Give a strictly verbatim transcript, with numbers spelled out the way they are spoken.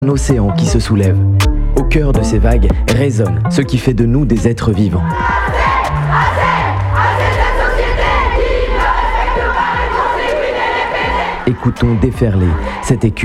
Un océan qui se soulève. Au cœur de ces vagues résonne ce qui fait de nous des êtres vivants. Écoutons déferler cette écume.